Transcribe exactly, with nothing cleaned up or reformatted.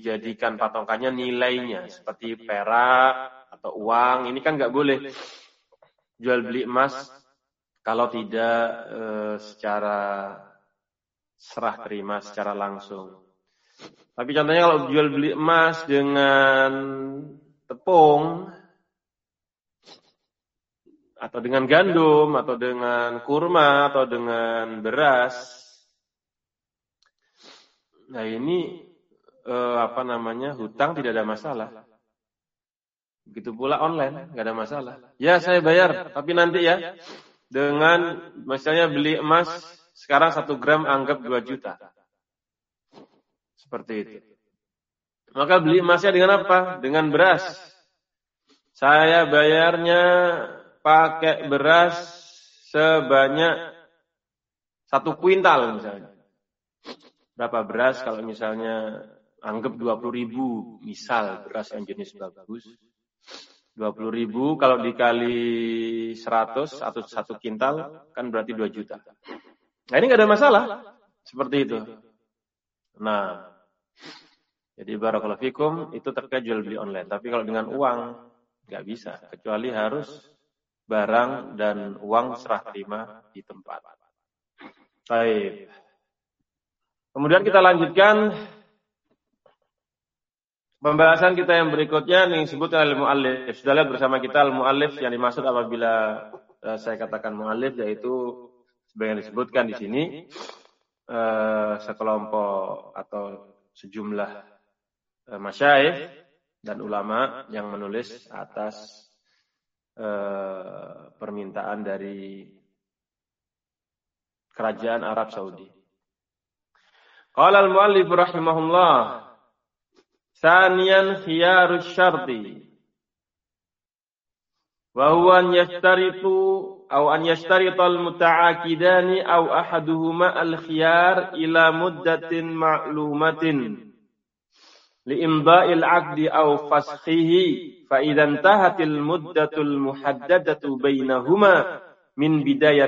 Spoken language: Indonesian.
dijadikan patokannya nilainya seperti perak atau uang. Ini kan nggak boleh jual beli emas kalau tidak e, secara serah terima secara langsung. Tapi contohnya kalau jual beli emas dengan tepung atau dengan gandum atau dengan kurma atau dengan beras, nah ini eh, apa namanya hutang tidak ada masalah. Begitu pula online nggak ada masalah. Ya saya bayar, tapi nanti ya dengan misalnya beli emas sekarang satu gram anggap dua juta. Seperti itu. Maka beli emasnya dengan apa? Dengan beras. Saya bayarnya pakai beras sebanyak satu kuintal misalnya. Berapa beras kalau misalnya anggap dua puluh ribu, misal beras yang jenis bagus. dua puluh ribu kalau dikali seratus atau satu kintal kan berarti dua juta. Nah ini nggak ada masalah. Seperti itu. Nah, jadi barakallahu fikum itu terkait jual beli online. Tapi kalau dengan uang nggak bisa, kecuali harus barang dan uang serah terima di tempat. Baik. Kemudian kita lanjutkan pembahasan kita yang berikutnya yang disebutkan oleh muallif. Sudah lihat bersama kita al-muallif yang dimaksud apabila uh, saya katakan muallif yaitu sebagian disebutkan di sini uh, sekelompok atau sejumlah uh, masyayikh dan ulama yang menulis atas uh, permintaan dari kerajaan Arab Saudi. Qala al-muallif rahimahullah Saniyan khiyarus syarti wa huwa an yashtaritu aw an yashtarital muta'aqidani aw ahaduhuma al-khiyar ila muddatin ma'lumatin li imda'il 'aqdi aw fashihi fa idza intahatil muddatul muhaddadatu bainahuma min bidayat